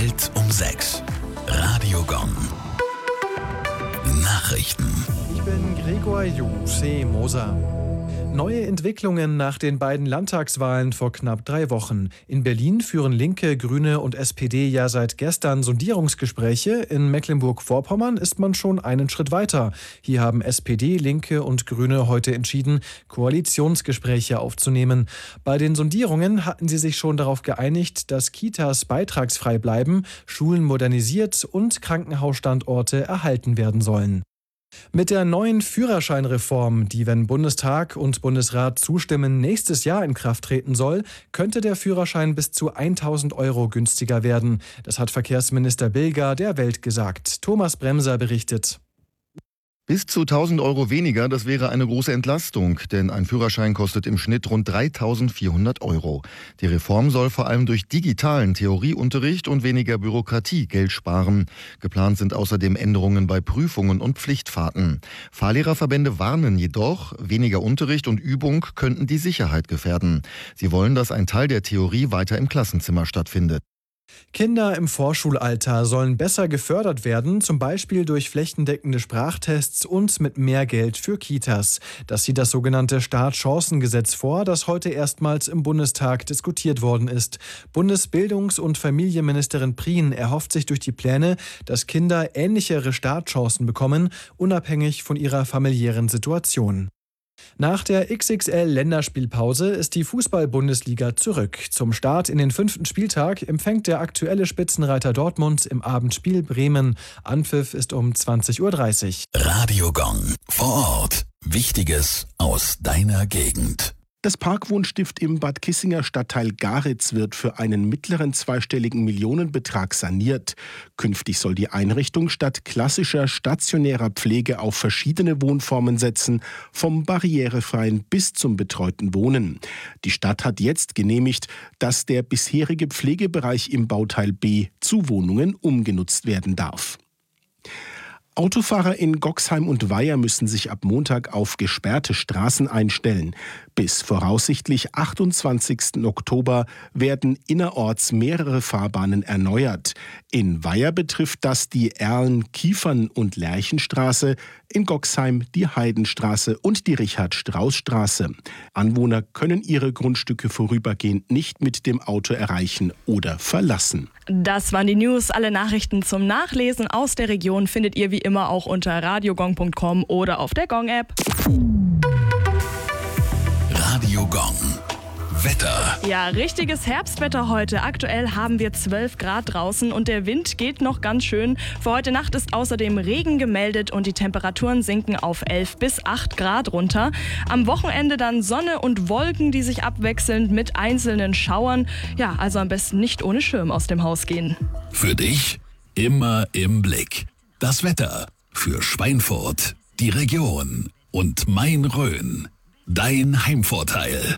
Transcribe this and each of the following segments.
Welt um 6. Radio Gong. Nachrichten. Ich bin Gregor Moser. Neue Entwicklungen nach den beiden Landtagswahlen vor knapp 3 Wochen. In Berlin führen Linke, Grüne und SPD ja seit gestern Sondierungsgespräche. In Mecklenburg-Vorpommern ist man schon einen Schritt weiter. Hier haben SPD, Linke und Grüne heute entschieden, Koalitionsgespräche aufzunehmen. Bei den Sondierungen hatten sie sich schon darauf geeinigt, dass Kitas beitragsfrei bleiben, Schulen modernisiert und Krankenhausstandorte erhalten werden sollen. Mit der neuen Führerscheinreform, die, wenn Bundestag und Bundesrat zustimmen, nächstes Jahr in Kraft treten soll, könnte der Führerschein bis zu 1.000 € günstiger werden. Das hat Verkehrsminister Bilger der Welt gesagt. Thomas Bremser berichtet. Bis zu 1.000 € weniger, das wäre eine große Entlastung, denn ein Führerschein kostet im Schnitt rund 3.400 €. Die Reform soll vor allem durch digitalen Theorieunterricht und weniger Bürokratie Geld sparen. Geplant sind außerdem Änderungen bei Prüfungen und Pflichtfahrten. Fahrlehrerverbände warnen jedoch, weniger Unterricht und Übung könnten die Sicherheit gefährden. Sie wollen, dass ein Teil der Theorie weiter im Klassenzimmer stattfindet. Kinder im Vorschulalter sollen besser gefördert werden, zum Beispiel durch flächendeckende Sprachtests und mit mehr Geld für Kitas. Das sieht das sogenannte Startchancengesetz vor, das heute erstmals im Bundestag diskutiert worden ist. Bundesbildungs- und Familienministerin Prien erhofft sich durch die Pläne, dass Kinder ähnlichere Startchancen bekommen, unabhängig von ihrer familiären Situation. Nach der XXL-Länderspielpause ist die Fußball-Bundesliga zurück. Zum Start in den 5. Spieltag empfängt der aktuelle Spitzenreiter Dortmund im Abendspiel Bremen. Anpfiff ist um 20:30 Uhr. Radio Gong. Vor Ort. Wichtiges aus deiner Gegend. Das Parkwohnstift im Bad Kissinger Stadtteil Garitz wird für einen mittleren zweistelligen Millionenbetrag saniert. Künftig soll die Einrichtung statt klassischer stationärer Pflege auf verschiedene Wohnformen setzen, vom barrierefreien bis zum betreuten Wohnen. Die Stadt hat jetzt genehmigt, dass der bisherige Pflegebereich im Bauteil B zu Wohnungen umgenutzt werden darf. Autofahrer in Goxheim und Weiher müssen sich ab Montag auf gesperrte Straßen einstellen. Bis voraussichtlich 28. Oktober werden innerorts mehrere Fahrbahnen erneuert. In Weiher betrifft das die Erlen-, Kiefern- und Lerchenstraße, in Goxheim die Heidenstraße und die Richard-Strauß-Straße. Anwohner können ihre Grundstücke vorübergehend nicht mit dem Auto erreichen oder verlassen. Das waren die News. Alle Nachrichten zum Nachlesen aus der Region findet ihr wie immer auch unter radiogong.com oder auf der Gong-App. Radio Gong. Wetter. Ja, richtiges Herbstwetter heute. Aktuell haben wir 12 Grad draußen und der Wind geht noch ganz schön. Für heute Nacht ist außerdem Regen gemeldet und die Temperaturen sinken auf 11 bis 8 Grad runter. Am Wochenende dann Sonne und Wolken, die sich abwechselnd mit einzelnen Schauern. Ja, also am besten nicht ohne Schirm aus dem Haus gehen. Für dich immer im Blick. Das Wetter für Schweinfurt, die Region und Main-Rhön. Dein Heimvorteil.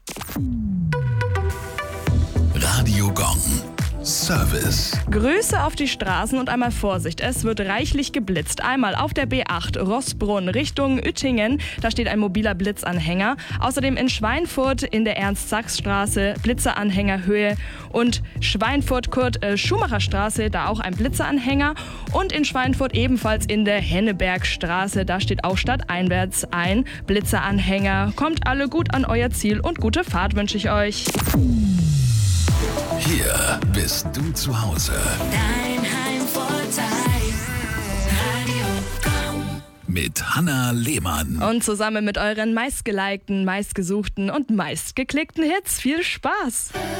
Radio Gong. Service. Grüße auf die Straßen und einmal Vorsicht, es wird reichlich geblitzt. Einmal auf der B8 Rossbrunn Richtung Uettingen, da steht ein mobiler Blitzanhänger. Außerdem in Schweinfurt in der Ernst-Sachs-Straße Blitzeranhängerhöhe und Schweinfurt-Kurt-Schumacher-Straße, da auch ein Blitzeranhänger. Und in Schweinfurt ebenfalls in der Hennebergstraße, da steht auch stadteinwärts ein Blitzeranhänger. Kommt alle gut an euer Ziel und gute Fahrt wünsche ich euch. Hier bist du zu Hause. Dein Heimvorteil. Radio Gong. Mit Hanna Lehmann. Und zusammen mit euren meistgelikten, meistgesuchten und meistgeklickten Hits. Viel Spaß!